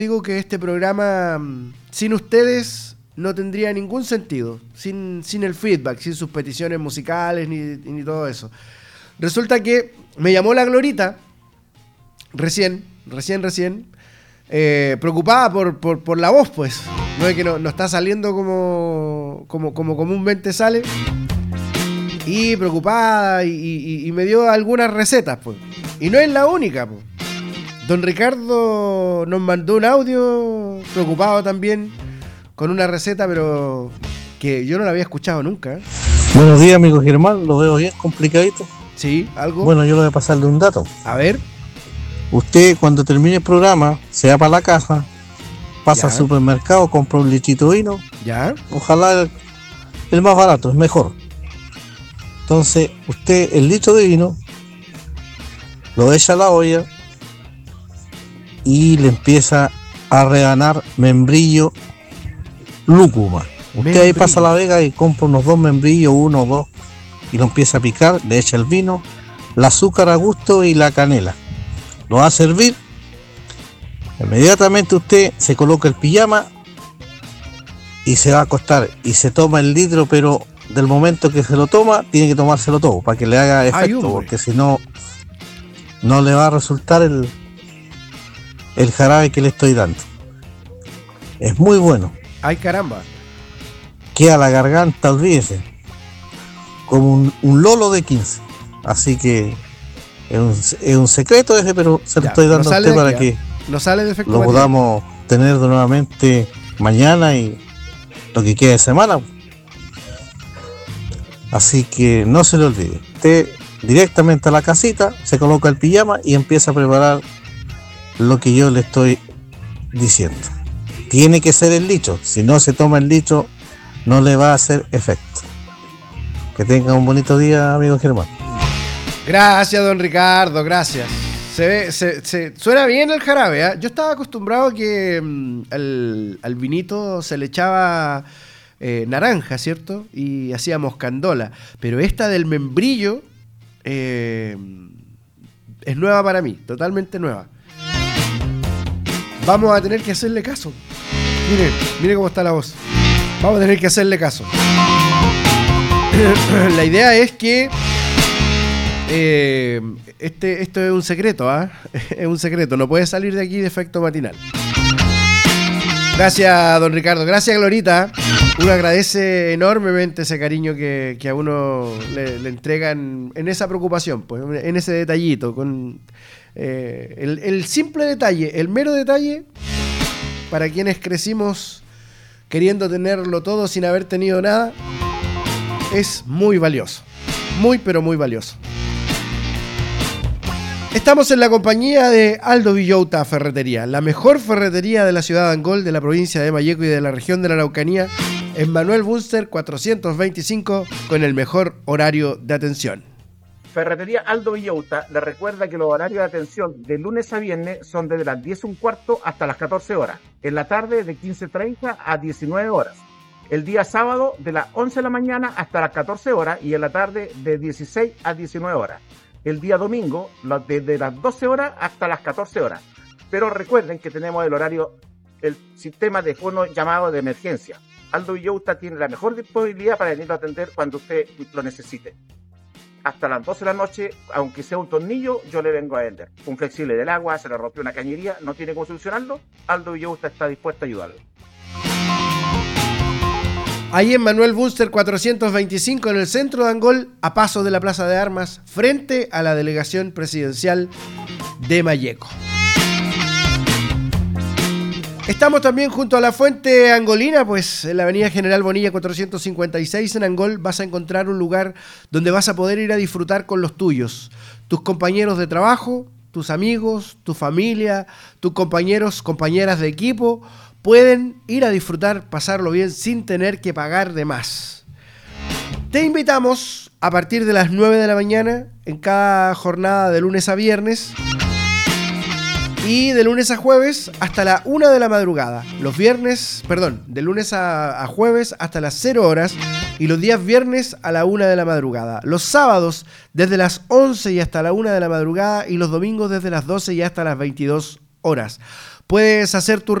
digo que este programa sin ustedes no tendría ningún sentido, sin el feedback, sin sus peticiones musicales ni todo eso. Resulta que me llamó la Glorita recién, preocupada por la voz, pues. No es que no está saliendo como comúnmente sale. Y preocupada y me dio algunas recetas, pues. Y no es la única, pues. Don Ricardo nos mandó un audio preocupado también con una receta, pero que yo no la había escuchado nunca. Buenos días, amigo Germán, lo veo bien complicadito. Sí, algo. Bueno, yo le voy a pasarle un dato. A ver. Usted, cuando termine el programa, se va para la casa, pasa al supermercado, compra un litrito de vino. Ya. Ojalá el más barato, es mejor. Entonces, usted el litro de vino lo echa a la olla y le empieza a reganar membrillo lúcuma. Usted ahí pasa a la vega y compra unos 2 membrillos, 1 o 2, y lo empieza a picar, le echa el vino, el azúcar a gusto y la canela. Lo va a servir. Inmediatamente usted se coloca el pijama y se va a acostar y se toma el litro, pero del momento que se lo toma, tiene que tomárselo todo para que le haga efecto, porque si no, no le va a resultar el jarabe que le estoy dando. Es muy bueno. Ay, caramba. Queda la garganta, olvídese, como un lolo de 15. Así que es un secreto ese, pero se lo estoy dando a usted para que lo podamos tener de nuevamente mañana y lo que quede de semana. Así que no se le olvide. Usted directamente a la casita, se coloca el pijama y empieza a preparar lo que yo le estoy diciendo. Tiene que ser el litro. Si no se toma el litro, no le va a hacer efecto. Que tenga un bonito día, amigo Germán. Gracias, don Ricardo, gracias. Suena bien el jarabe, ¿eh? Yo estaba acostumbrado a que al vinito se le echaba naranja, ¿cierto? Y hacíamos candola. Pero esta del membrillo es nueva para mí, totalmente nueva. Vamos a tener que hacerle caso. Mire cómo está la voz. Vamos a tener que hacerle caso. La idea es que esto es un secreto, ¿ah? Es un secreto, no puede salir de aquí de efecto matinal. Gracias, don Ricardo. Gracias, Glorita. Uno agradece enormemente ese cariño que a uno le entregan en esa preocupación, pues, en ese detallito, con el simple detalle, el mero detalle, para quienes crecimos queriendo tenerlo todo sin haber tenido nada, es muy valioso. Muy, pero muy valioso. Estamos en la compañía de Aldo Villota Ferretería, la mejor ferretería de la ciudad de Angol, de la provincia de Malleco y de la región de la Araucanía, en Manuel Bunster 425, con el mejor horario de atención. Ferretería Aldo Villota le recuerda que los horarios de atención de lunes a viernes son desde las 10:15 hasta las 14 horas, en la tarde de 15:30 a 19 horas, el día sábado de las 11 de la mañana hasta las 14 horas y en la tarde de 16 a 19 horas. El día domingo, desde las 12 horas hasta las 14 horas. Pero recuerden que tenemos el sistema de fono llamado de emergencia. Aldo Villota tiene la mejor disponibilidad para venirlo a atender cuando usted lo necesite. Hasta las 12 de la noche, aunque sea un tornillo, yo le vengo a vender. Un flexible del agua, se le rompió una cañería, no tiene cómo solucionarlo, Aldo Villota está dispuesto a ayudarlo. Ahí en Manuel Bunster 425, en el centro de Angol, a paso de la Plaza de Armas, frente a la delegación presidencial de Malleco. Estamos también junto a la Fuente Angolina, pues en la avenida General Bonilla 456 en Angol vas a encontrar un lugar donde vas a poder ir a disfrutar con los tuyos, tus compañeros de trabajo, tus amigos, tu familia, tus compañeros, compañeras de equipo, pueden ir a disfrutar, pasarlo bien sin tener que pagar de más. Te invitamos a partir de las 9 de la mañana en cada jornada de lunes a viernes y de lunes a jueves hasta la 1 de la madrugada. De lunes a jueves hasta las 0 horas y los días viernes a la 1 de la madrugada. Los sábados desde las 11 y hasta la 1 de la madrugada y los domingos desde las 12 y hasta las 22 horas. puedes hacer tu